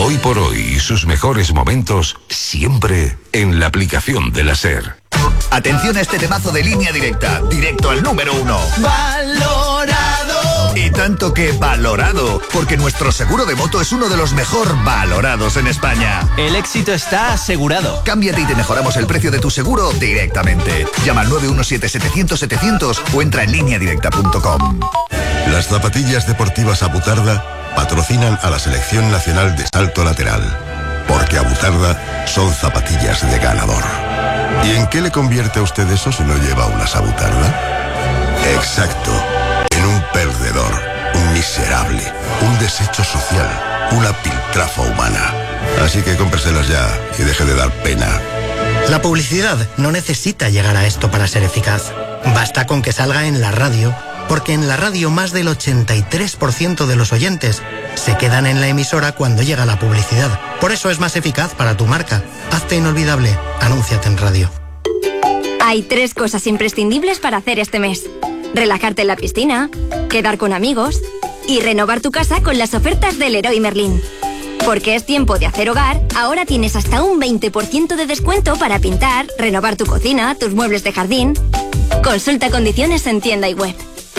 Hoy por hoy y sus mejores momentos siempre en la aplicación de la SER. Atención a este temazo de Línea Directa, directo al número 1. ¡Valorado! Y tanto que valorado, porque nuestro seguro de moto es uno de los mejor valorados en España. El éxito está asegurado. Cámbiate y te mejoramos el precio de tu seguro directamente. Llama al 917-700-700 o entra en lineadirecta.com. Las zapatillas deportivas Abutarda patrocinan a la Selección Nacional de Salto Lateral, porque Abutarda son zapatillas de ganador. ¿Y en qué le convierte a usted eso si no lleva unas Abutarda? Exacto, en un perdedor, un miserable, un desecho social, una piltrafa humana. Así que cómpreselas ya y deje de dar pena. La publicidad no necesita llegar a esto para ser eficaz. Basta con que salga en la radio, porque en la radio más del 83% de los oyentes se quedan en la emisora cuando llega la publicidad. Por eso es más eficaz para tu marca. Hazte inolvidable. Anúnciate en radio. Hay 3 cosas imprescindibles para hacer este mes: relajarte en la piscina, quedar con amigos y renovar tu casa con las ofertas del Leroy Merlin. Porque es tiempo de hacer hogar, ahora tienes hasta un 20% de descuento para pintar, renovar tu cocina, tus muebles de jardín. Consulta condiciones en tienda y web.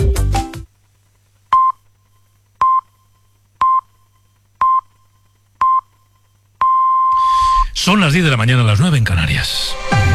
Son las 10 de la mañana, las 9 en Canarias.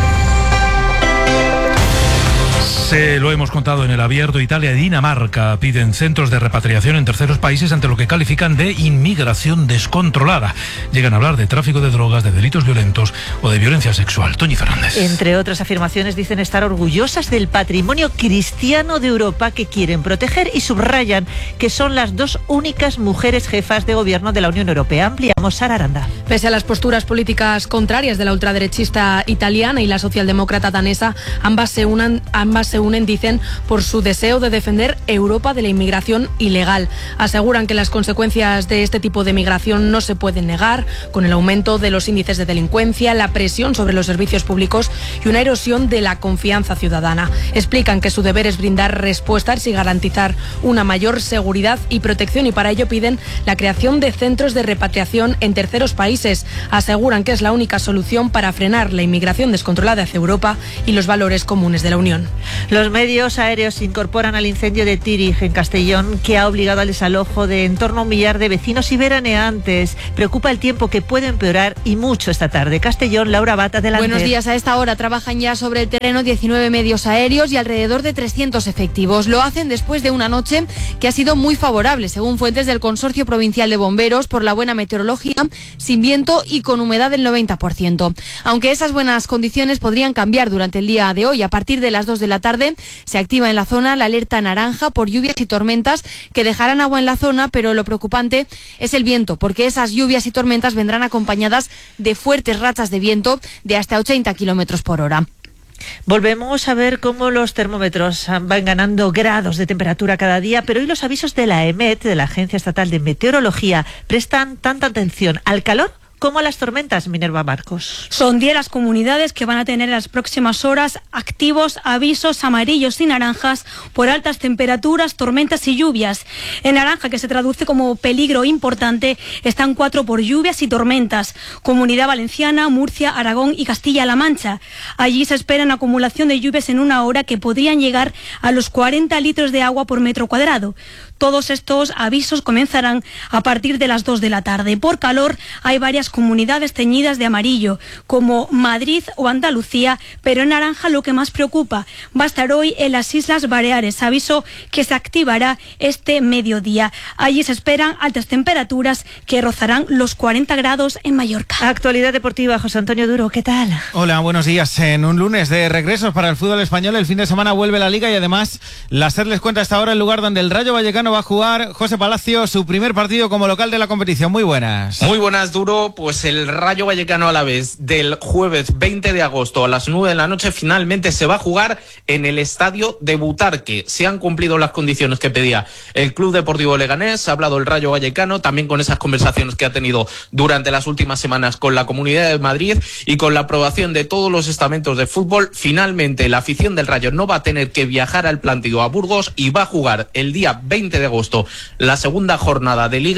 Se lo hemos contado en el Abierto. Italia y Dinamarca piden centros de repatriación en terceros países ante lo que califican de inmigración descontrolada. Llegan a hablar de tráfico de drogas, de delitos violentos o de violencia sexual. Toñi Fernández. Entre otras afirmaciones, dicen estar orgullosas del patrimonio cristiano de Europa que quieren proteger y subrayan que son las 2 únicas mujeres jefas de gobierno de la Unión Europea. Ampliamos, Sara Aranda. Pese a las posturas políticas contrarias de la ultraderechista italiana y la socialdemócrata danesa, ambas se unen, dicen, por su deseo de defender Europa de la inmigración ilegal. Aseguran que las consecuencias de este tipo de migración no se pueden negar, con el aumento de los índices de delincuencia, la presión sobre los servicios públicos y una erosión de la confianza ciudadana. Explican que su deber es brindar respuestas y garantizar una mayor seguridad y protección, y para ello piden la creación de centros de repatriación en terceros países. Aseguran que es la única solución para frenar la inmigración descontrolada hacia Europa y los valores comunes de la Unión. Los medios aéreos se incorporan al incendio de Tírig, en Castellón, que ha obligado al desalojo de en torno a 1 millar de vecinos y veraneantes. Preocupa el tiempo, que puede empeorar y mucho esta tarde. Castellón, Laura Bata, adelante. Buenos días. A esta hora trabajan ya sobre el terreno 19 medios aéreos y alrededor de 300 efectivos. Lo hacen después de una noche que ha sido muy favorable, según fuentes del Consorcio Provincial de Bomberos, por la buena meteorología, sin viento y con humedad del 90%. Aunque esas buenas condiciones podrían cambiar durante el día de hoy. A partir de las 2 de la tarde se activa en la zona la alerta naranja por lluvias y tormentas que dejarán agua en la zona, pero lo preocupante es el viento, porque esas lluvias y tormentas vendrán acompañadas de fuertes rachas de viento de hasta 80 kilómetros por hora. Volvemos a ver cómo los termómetros van ganando grados de temperatura cada día, pero hoy los avisos de la EMET, de la Agencia Estatal de Meteorología, prestan tanta atención al calor como a las tormentas. Minerva Marcos. Son 10 las comunidades que van a tener en las próximas horas activos avisos amarillos y naranjas por altas temperaturas, tormentas y lluvias. En naranja, que se traduce como peligro importante, están 4 por lluvias y tormentas: Comunidad Valenciana, Murcia, Aragón y Castilla-La Mancha. Allí se esperan acumulación de lluvias en una hora que podrían llegar a los 40 litros de agua por metro cuadrado. Todos estos avisos comenzarán a partir de las 2 de la tarde. Por calor hay varias comunidades teñidas de amarillo, como Madrid o Andalucía, pero en naranja lo que más preocupa va a estar hoy en las Islas Baleares, aviso que se activará este mediodía. Allí se esperan altas temperaturas que rozarán los 40 grados en Mallorca. Actualidad deportiva, José Antonio Duro, ¿qué tal? Hola, buenos días. En un lunes de regresos para el fútbol español, el fin de semana vuelve la Liga y además la SER les cuenta hasta ahora el lugar donde el Rayo Vallecano va a jugar, José Palacio, su primer partido como local de la competición. Muy buenas. Muy buenas, Duro. Pues el Rayo Vallecano Alavés del jueves 20 de agosto a las 9 de la noche finalmente se va a jugar en el estadio de Butarque. Se han cumplido las condiciones que pedía el Club Deportivo Leganés. Ha hablado el Rayo Vallecano también con esas conversaciones que ha tenido durante las últimas semanas con la Comunidad de Madrid y con la aprobación de todos los estamentos de fútbol. Finalmente la afición del Rayo no va a tener que viajar al Plántido a Burgos y va a jugar el día 20 de agosto la segunda jornada de Liga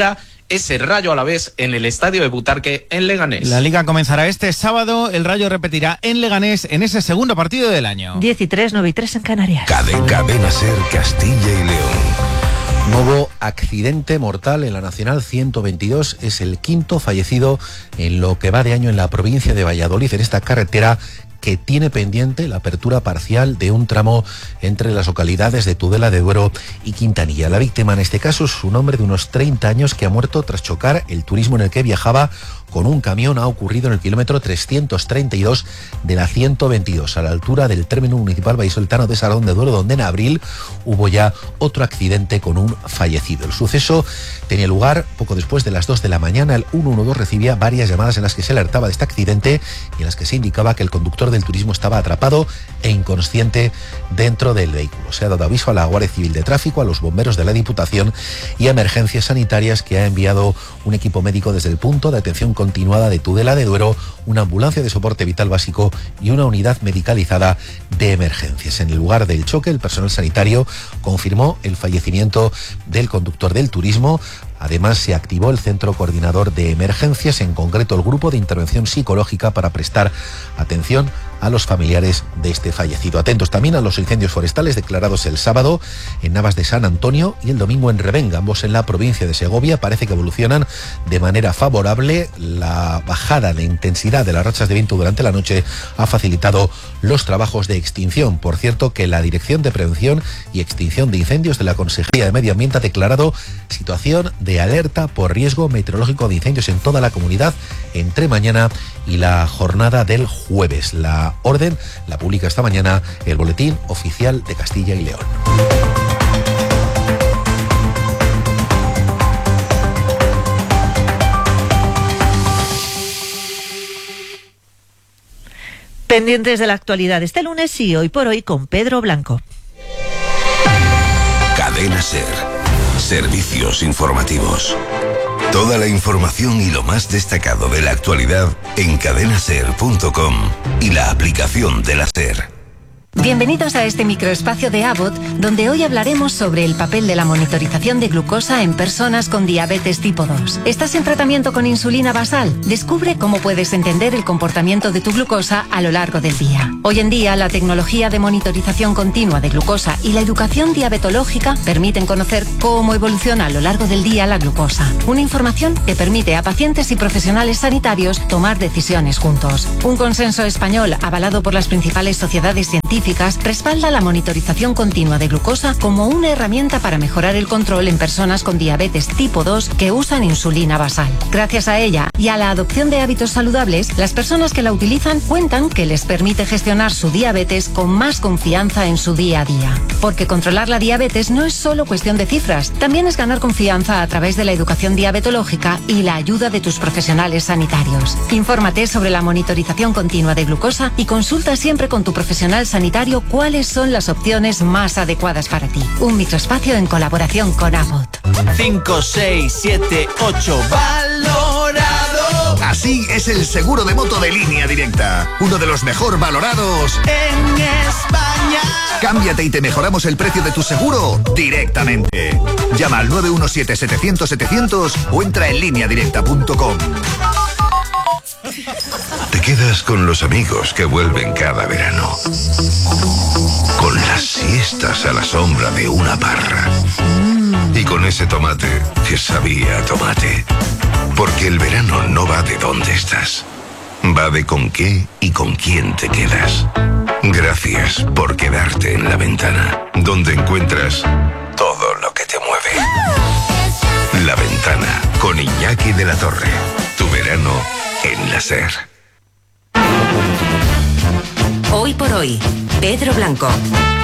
ese Rayo Alavés en el estadio de Butarque en Leganés. La Liga comenzará este sábado, el Rayo repetirá en Leganés en ese segundo partido del año. 10:03, 9:03 en Canarias. Cadena Ser Castilla y León. Nuevo accidente mortal en la Nacional 122. Es el quinto fallecido en lo que va de año en la provincia de Valladolid, en esta carretera que tiene pendiente la apertura parcial de un tramo entre las localidades de Tudela de Duero y Quintanilla. La víctima en este caso es un hombre de unos 30 años que ha muerto tras chocar el turismo en el que viajaba con un camión. Ha ocurrido en el kilómetro 332 de la 122, a la altura del término municipal vallisoletano de Sarón de Duero, donde en abril hubo ya otro accidente con un fallecido. El suceso tenía lugar poco después de las 2 de la mañana. El 112 recibía varias llamadas en las que se alertaba de este accidente y en las que se indicaba que el conductor del turismo estaba atrapado e inconsciente dentro del vehículo. Se ha dado aviso a la Guardia Civil de Tráfico, a los bomberos de la Diputación y a Emergencias Sanitarias, que ha enviado un equipo médico desde el punto de atención continuada de Tudela de Duero, una ambulancia de soporte vital básico y una unidad medicalizada de emergencias. En el lugar del choque, el personal sanitario confirmó el fallecimiento del conductor del turismo. Además, se activó el Centro Coordinador de Emergencias, en concreto el Grupo de Intervención Psicológica, para prestar atención a los familiares de este fallecido. Atentos también a los incendios forestales declarados el sábado en Navas de San Antonio y el domingo en Revenga, ambos en la provincia de Segovia. Parece que evolucionan de manera favorable. La bajada de intensidad de las rachas de viento durante la noche ha facilitado los trabajos de extinción. Por cierto, que la Dirección de Prevención y Extinción de Incendios de la Consejería de Medio Ambiente ha declarado situación de alerta por riesgo meteorológico de incendios en toda la comunidad entre mañana y la jornada del jueves. La orden la publica esta mañana el Boletín Oficial de Castilla y León. Pendientes de la actualidad este lunes y Hoy por Hoy con Pedro Blanco. Cadena Ser. Servicios informativos. Toda la información y lo más destacado de la actualidad en cadenaser.com y la aplicación de la SER. Bienvenidos a este microespacio de Abbott, donde hoy hablaremos sobre el papel de la monitorización de glucosa en personas con diabetes tipo 2. ¿Estás en tratamiento con insulina basal? Descubre cómo puedes entender el comportamiento de tu glucosa a lo largo del día. Hoy en día, la tecnología de monitorización continua de glucosa y la educación diabetológica permiten conocer cómo evoluciona a lo largo del día la glucosa. Una información que permite a pacientes y profesionales sanitarios tomar decisiones juntos. Un consenso español avalado por las principales sociedades científicas respalda la monitorización continua de glucosa como una herramienta para mejorar el control en personas con diabetes tipo 2 que usan insulina basal. Gracias a ella y a la adopción de hábitos saludables, las personas que la utilizan cuentan que les permite gestionar su diabetes con más confianza en su día a día. Porque controlar la diabetes no es solo cuestión de cifras, también es ganar confianza a través de la educación diabetológica y la ayuda de tus profesionales sanitarios. Infórmate sobre la monitorización continua de glucosa y consulta siempre con tu profesional sanitario cuáles son las opciones más adecuadas para ti. Un microespacio en colaboración con Abbott. 5, 6, 7, 8, valorado. Así es el seguro de moto de Línea Directa. Uno de los mejor valorados en España. Cámbiate y te mejoramos el precio de tu seguro directamente. Llama al 917-700-700 o entra en lineadirecta.com. Te quedas con los amigos que vuelven cada verano. Con las siestas a la sombra de una parra. Y con ese tomate que sabía a tomate. Porque el verano no va de dónde estás. Va de con qué y con quién te quedas. Gracias por quedarte en La Ventana, donde encuentras todo lo que te mueve. La Ventana, con Iñaki de la Torre. Tu verano en la SER. Hoy por Hoy, Pedro Blanco.